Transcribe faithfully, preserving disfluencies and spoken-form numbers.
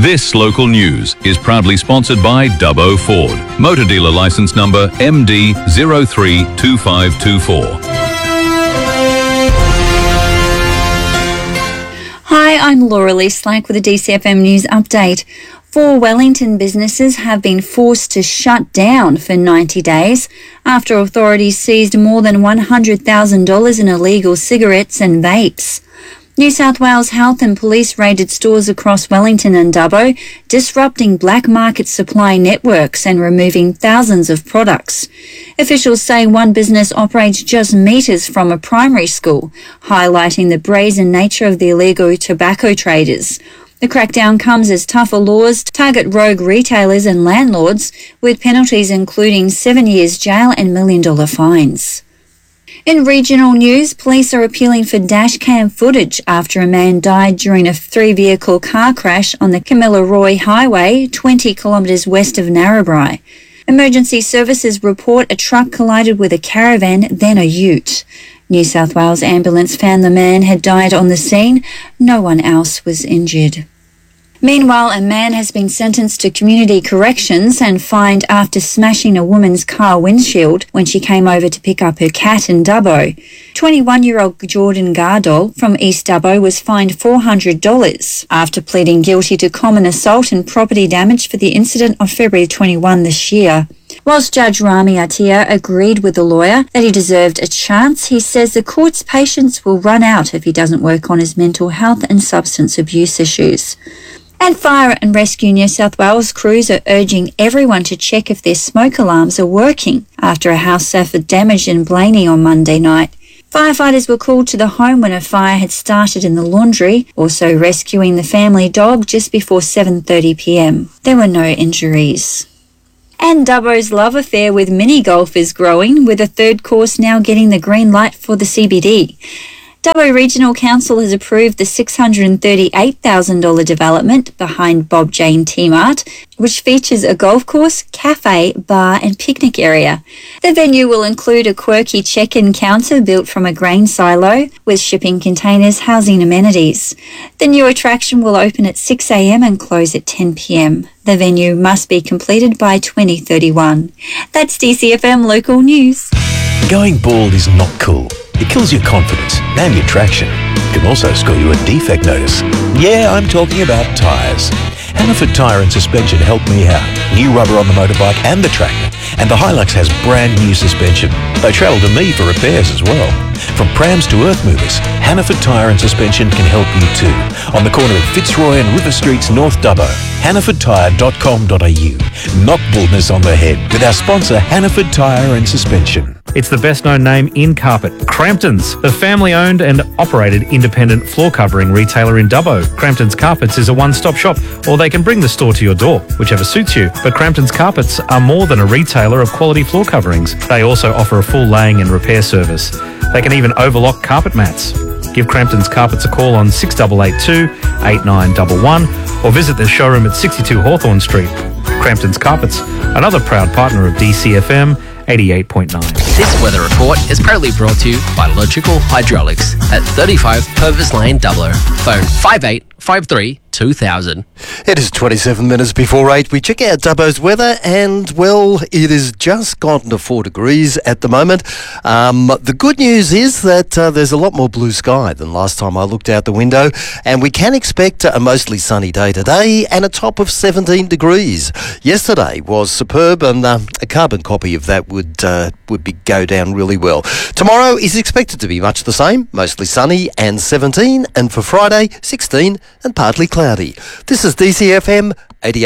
This local news is proudly sponsored by Dubbo Ford. Motor dealer licence number M D zero three two five two four. Hi, I'm Laura Lee Slack with a D C F M News update. Four Wellington businesses have been forced to shut down for ninety days after authorities seized more than one hundred thousand dollars in illegal cigarettes and vapes. New South Wales Health and Police raided stores across Wellington and Dubbo, disrupting black market supply networks and removing thousands of products. Officials say one business operates just metres from a primary school, highlighting the brazen nature of the illegal tobacco traders. The crackdown comes as tougher laws target rogue retailers and landlords, with penalties including seven years jail and million-dollar fines. In regional news, police are appealing for dash cam footage after a man died during a three-vehicle car crash on the Camilla-Roy Highway, twenty kilometres west of Narrabri. Emergency services report a truck collided with a caravan, then a ute. New South Wales Ambulance found the man had died on the scene. No one else was injured. Meanwhile, a man has been sentenced to community corrections and fined after smashing a woman's car windshield when she came over to pick up her cat in Dubbo. twenty-one-year-old Jordan Gardol from East Dubbo was fined four hundred dollars after pleading guilty to common assault and property damage for the incident of February twenty-first this year. Whilst Judge Rami Atia agreed with the lawyer that he deserved a chance, he says the court's patience will run out if he doesn't work on his mental health and substance abuse issues. And Fire and Rescue New South Wales crews are urging everyone to check if their smoke alarms are working after a house suffered damage in Blaney on Monday night. Firefighters were called to the home when a fire had started in the laundry, also rescuing the family dog just before seven thirty p m. There were no injuries. And Dubbo's love affair with mini golf is growing, with a third course now getting the green light for the C B D. Dubbo Regional Council has approved the six hundred thirty-eight thousand dollars development behind Bob Jane T-Mart, which features a golf course, cafe, bar and picnic area. The venue will include a quirky check-in counter built from a grain silo with shipping containers housing amenities. The new attraction will open at six a m and close at ten p m. The venue must be completed by twenty thirty-one. That's D C F M Local News. Going bald is not cool. It kills your confidence and your traction. It can also score you a defect notice. Yeah, I'm talking about tyres. Hannaford Tyre and Suspension helped me out. New rubber on the motorbike and the tractor. And the Hilux has brand new suspension. They travel to me for repairs as well. From prams to earth movers, Hannaford Tyre and Suspension can help you too. On the corner of Fitzroy and River Streets, North Dubbo. hannaford tyre dot com dot a u. Knock baldness on the head with our sponsor Hannaford Tyre and Suspension. It's the best-known name in carpet, Crampton's, the family-owned and operated independent floor covering retailer in Dubbo. Crampton's Carpets is a one-stop shop, or they can bring the store to your door, whichever suits you. But Crampton's Carpets are more than a retailer of quality floor coverings. They also offer a full laying and repair service. They can even overlock carpet mats. Give Crampton's Carpets a call on six eight eight two, eight nine one one or visit their showroom at sixty-two Hawthorne Street. Crampton's Carpets, another proud partner of D C F M eighty-eight point nine. This weather report is proudly brought to you by Logical Hydraulics at thirty-five Purvis Lane, Dubbo. Phone five eight five three two thousand. It is twenty-seven minutes before eight. We check out Dubbo's weather and, well, it has just gotten to four degrees at the moment. Um, the good news is that uh, there's a lot more blue sky than last time I looked out the window, and we can expect a mostly sunny day today and a top of seventeen degrees. Yesterday was superb, and uh, a carbon copy of that would uh, would be go down really well. Tomorrow is expected to be much the same, mostly sunny and seventeen, and for Friday, sixteen and partly cloudy. This is D C F M eighty-eight.